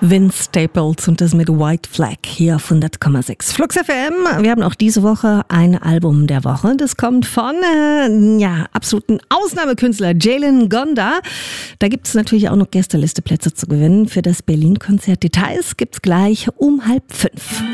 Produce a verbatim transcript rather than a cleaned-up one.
Vince Staples und das mit White Flag hier auf hundert Komma sechs. Flux F M, wir haben auch diese Woche ein Album der Woche. Das kommt von äh, ja, absoluten Ausnahmekünstler Jalen Gonda. Da gibt es natürlich auch noch Gästelisteplätze zu gewinnen für das Berlin-Konzert. Details gibt's gleich um halb fünf.